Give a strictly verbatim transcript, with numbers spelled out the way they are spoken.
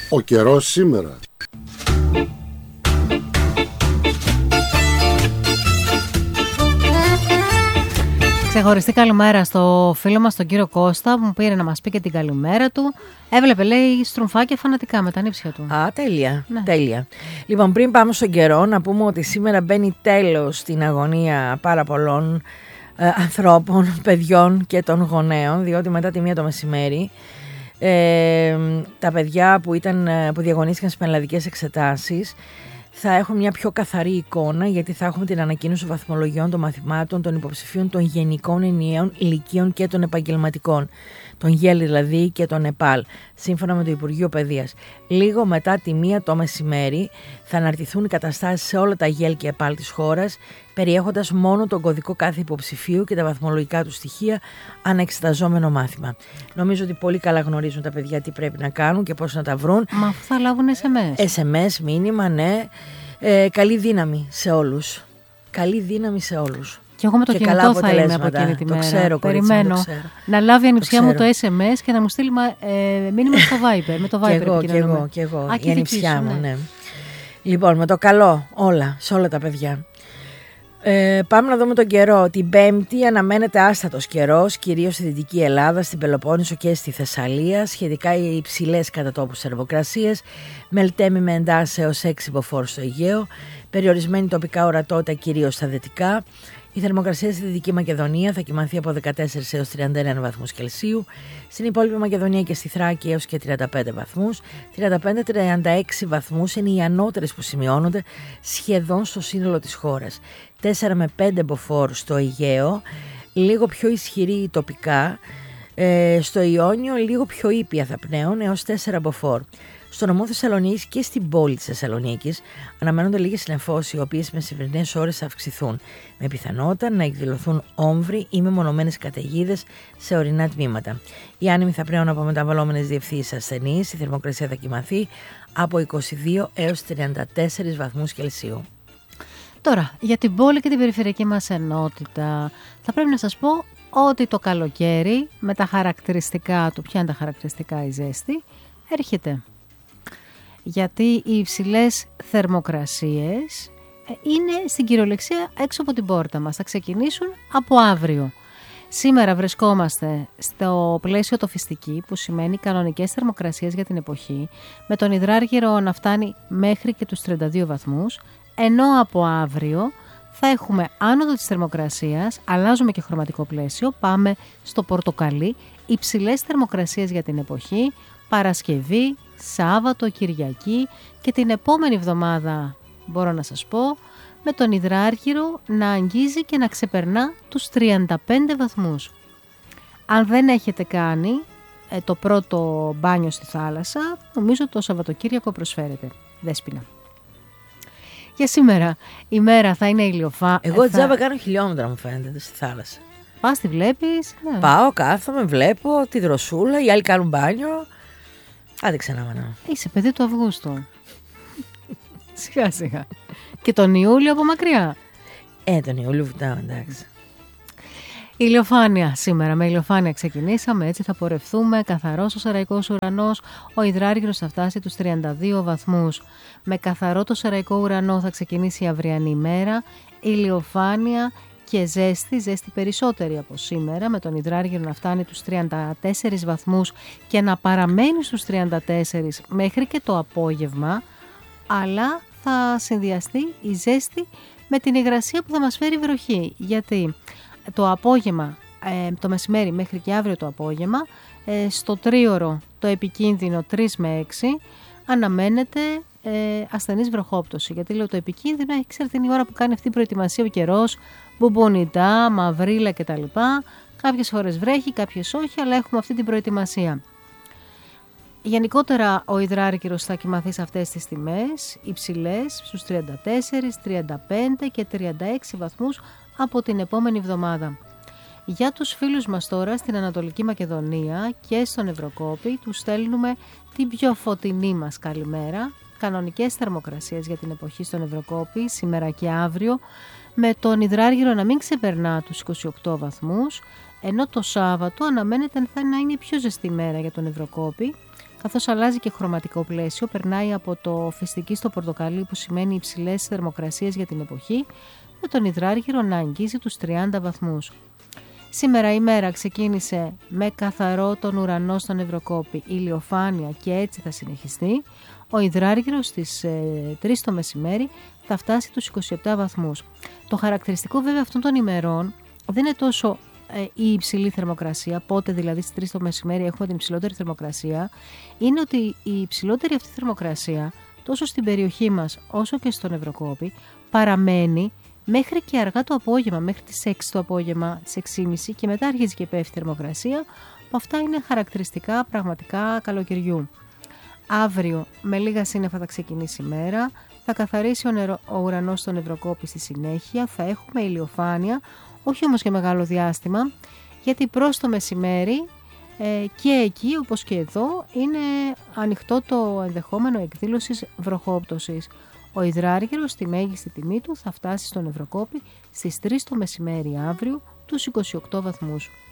Ο καιρός σήμερα. Ξεχωριστή καλημέρα στο φίλο μας τον κύριο Κώστα που μου πήρε να μας πει και την καλημέρα του. Έβλεπε, λέει, στρουμφάκια φανατικά με τα νύψια του. Α, τέλεια, ναι. τέλεια. Λοιπόν, πριν πάμε στον καιρό, να πούμε ότι σήμερα μπαίνει τέλος στην αγωνία πάρα πολλών ε, ανθρώπων, παιδιών και των γονέων, διότι μετά τη μία το μεσημέρι ε, τα παιδιά που, ήταν, που διαγωνίστηκαν στις πανελλαδικές εξετάσεις θα έχουν μια πιο καθαρή εικόνα, γιατί θα έχουμε την ανακοίνωση βαθμολογιών των μαθημάτων των υποψηφίων των γενικών ενιαίων ηλικίων και των επαγγελματικών, των ΓΕΛ δηλαδή και των ΕΠΑΛ, σύμφωνα με το Υπουργείο Παιδείας. Λίγο μετά τη μία το μεσημέρι θα αναρτηθούν οι καταστάσεις σε όλα τα ΓΕΛ και ΕΠΑΛ της χώρας, περιέχοντας μόνο τον κωδικό κάθε υποψηφίου και τα βαθμολογικά του στοιχεία ανεξεταζόμενο μάθημα. Νομίζω ότι πολύ καλά γνωρίζουν τα παιδιά τι πρέπει να κάνουν και πώς να τα βρουν. Μα αφού θα λάβουν ες εμ ες. ες εμ ες, μήνυμα, ναι. Ε, καλή δύναμη σε όλους. Καλή δύναμη σε όλους. Και εγώ με το και κινητό θα είμαι από εκείνη τη το μέρα. Ξέρω, Περιμένω κορίτσι, το ξέρω. να λάβει η ανιψιά το μου το ες εμ ες και να μου στείλει ε, μήνυμα στο Viber. Με το Viber και εγώ, και εγώ, εγώ, και εγώ. Α, η ανιψιά μου, ναι. ναι. Λοιπόν, με το καλό όλα, σε όλα τα παιδιά. Ε, πάμε να δούμε τον καιρό. Την Πέμπτη αναμένεται άστατος καιρός, κυρίως στη Δυτική Ελλάδα, στην Πελοπόννησο και στη Θεσσαλία. Σχετικά οι υψηλές κατά τόπους θερμοκρασίες, μελτέμι με εντάσεις έως έξι μποφόρ στο Αιγαίο, περιορισμένη τοπικά ορατότητα κυρίως στα δυτικά. Η θερμοκρασία στη Δυτική Μακεδονία θα κυμανθεί από δεκατέσσερα έως τριάντα ένα βαθμούς Κελσίου, στην υπόλοιπη Μακεδονία και στη Θράκη έως και τριάντα πέντε βαθμούς. τριάντα πέντε με τριάντα έξι βαθμούς είναι οι ανώτερες που σημειώνονται σχεδόν στο σύνολο της χώρας. τέσσερα με πέντε μποφόρ στο Αιγαίο, λίγο πιο ισχυρή τοπικά, ε, στο Ιόνιο λίγο πιο ήπια θα πνέουν έως τέσσερα μποφόρ. Στο νομό Θεσσαλονίκης και στην πόλη της Θεσσαλονίκης αναμένονται λίγες νεφώσεις, οι οποίες με σημερινές ώρες θα αυξηθούν, με πιθανότητα να εκδηλωθούν όμβροι ή μεμονωμένες καταιγίδες σε ορεινά τμήματα. Οι άνεμοι θα πνέουν από μεταβαλλόμενες διευθύνσεις ασθενείς, η θερμοκρασία θα κυμανθεί από είκοσι δύο έως τριάντα τέσσερα βαθμούς Κελσίου. Τώρα, για την πόλη και την περιφερειακή μας ενότητα, θα πρέπει να σας πω ότι το καλοκαίρι, με τα χαρακτηριστικά του, ποια είναι τα χαρακτηριστικά, η ζέστη, έρχεται. Γιατί οι υψηλές θερμοκρασίες είναι στην κυριολεξία έξω από την πόρτα μας. Θα ξεκινήσουν από αύριο. Σήμερα βρισκόμαστε στο πλαίσιο το φυστική, που σημαίνει κανονικές θερμοκρασίες για την εποχή, με τον υδράργυρο να φτάνει μέχρι και τους τριάντα δύο βαθμούς, ενώ από αύριο θα έχουμε άνοδο της θερμοκρασίας, αλλάζουμε και χρωματικό πλαίσιο, πάμε στο πορτοκαλί, υψηλές θερμοκρασίες για την εποχή, Παρασκευή, Σάββατο, Κυριακή και την επόμενη εβδομάδα, μπορώ να σας πω, με τον υδράργυρο να αγγίζει και να ξεπερνά τους τριάντα πέντε βαθμούς. Αν δεν έχετε κάνει ε, το πρώτο μπάνιο στη θάλασσα, νομίζω το Σαββατοκύριακο προσφέρεται. Δέσποινα. Για σήμερα η μέρα θα είναι ηλιοφά... Εγώ θα... τζάμπα κάνω χιλιόμετρα, μου φαίνεται, στη θάλασσα. Πας, τη βλέπεις. Ναι. Πάω, κάθομαι, βλέπω τη δροσούλα, οι άλλοι κάνουν μπάνιο. Άντε ξανά, μάνα. Είσαι παιδί του Αυγούστου. Σιγά σιγά. Και τον Ιούλιο από μακριά. Ε, τον Ιούλιο βουτάω, εντάξει. Ηλιοφάνεια σήμερα. Με ηλιοφάνεια ξεκινήσαμε, έτσι θα πορευθούμε. Καθαρός ο σεραϊκός ουρανός, ο υδράργυρος θα φτάσει τους τριάντα δύο βαθμούς. Με καθαρό το σεραϊκό ουρανό θα ξεκινήσει η αυριανή ημέρα. Ηλιοφάνεια και ζέστη, ζέστη περισσότερη από σήμερα, με τον υδράργυρο να φτάνει τους τριάντα τέσσερις βαθμούς και να παραμένει στους τριάντα τέσσερις μέχρι και το απόγευμα, αλλά θα συνδυαστεί η ζέστη με την υγρασία που θα μας φέρει βροχή, γιατί το απόγευμα, ε, το μεσημέρι μέχρι και αύριο το απόγευμα, ε, στο τρίωρο το επικίνδυνο τρία με έξι αναμένεται ε, ασθενής βροχόπτωση. Γιατί λέω το επικίνδυνο, έχει ξέρετε την ώρα που κάνει αυτή η προετοιμασία ο καιρός, μπουμπονιτά, μαυρίλα κτλ. Κάποιες φορές βρέχει, κάποιες όχι, αλλά έχουμε αυτή την προετοιμασία. Γενικότερα ο υδράργυρος θα κυμανθεί σε αυτές τις τιμές, υψηλές στους τριάντα τέσσερα, τριάντα πέντε και τριάντα έξι βαθμούς από την επόμενη εβδομάδα. Για τους φίλους μας τώρα στην Ανατολική Μακεδονία και στον Ευρωκόπη τους στέλνουμε την πιο φωτεινή μας καλημέρα. Κανονικές θερμοκρασίες για την εποχή στον Ευρωκόπη σήμερα και αύριο, με τον υδράργυρο να μην ξεπερνά τους είκοσι οκτώ βαθμούς, ενώ το Σάββατο αναμένεται να είναι η πιο ζεστή ημέρα για τον Ευρωκόπη, καθώς αλλάζει και χρωματικό πλαίσιο, περνάει από το φιστική στο πορτοκαλί που σημαίνει υψηλές θερμοκρασίες για την εποχή, με τον υδράργυρο να αγγίζει τους τριάντα βαθμούς. Σήμερα η μέρα ξεκίνησε με καθαρό τον ουρανό στον Ευρωκόπη, ηλιοφάνεια και έτσι θα συνεχιστεί. Ο υδράργυρος στις ε, τρεις το μεσημέρι θα φτάσει τους είκοσι επτά βαθμούς. Το χαρακτηριστικό βέβαια αυτών των ημερών δεν είναι τόσο ε, η υψηλή θερμοκρασία, πότε δηλαδή στις τρεις το μεσημέρι έχουμε την υψηλότερη θερμοκρασία, είναι ότι η υψηλότερη αυτή θερμοκρασία τόσο στην περιοχή μας όσο και στον Ευρωκόπη παραμένει μέχρι και αργά το απόγευμα, μέχρι τις έξι το απόγευμα, στις έξι και μισή και μετά αρχίζει και πέφτει η θερμοκρασία, που αυτά είναι χαρακτηριστικά πραγματικά καλοκαιριού. Αύριο με λίγα σύννεφα θα ξεκινήσει η μέρα, θα καθαρίσει ο, νερο, ο ουρανός στον Ευρωκόπη στη συνέχεια, θα έχουμε ηλιοφάνεια, όχι όμως για μεγάλο διάστημα, γιατί προς το μεσημέρι ε, και εκεί όπως και εδώ είναι ανοιχτό το ενδεχόμενο εκδήλωσης βροχόπτωσης. Ο υδράργυρος στη μέγιστη τιμή του θα φτάσει στον Ευρωκόπη στις τρεις το μεσημέρι αύριο τους είκοσι οκτώ βαθμούς.